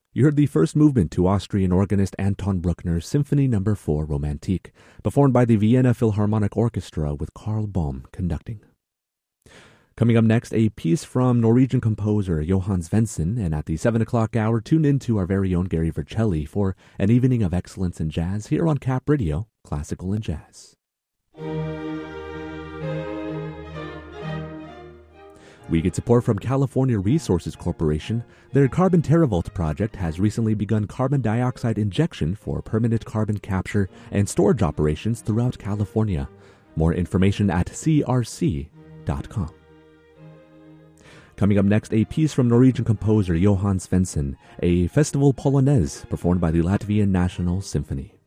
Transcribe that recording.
You heard the first movement to Austrian organist Anton Bruckner's Symphony No. 4 Romantique, performed by the Vienna Philharmonic Orchestra with Karl Bohm conducting. Coming up next, a piece from Norwegian composer Johan Svensson, and at the 7 o'clock hour, tune in to our very own Gary Vercelli for an evening of excellence in jazz here on Cap Radio, Classical and Jazz. We get support from California Resources Corporation. Their Carbon TerraVault project has recently begun carbon dioxide injection for permanent carbon capture and storage operations throughout California. More information at crc.com. Coming up next, a piece from Norwegian composer Johan Svensson, a festival polonaise performed by the Latvian National Symphony.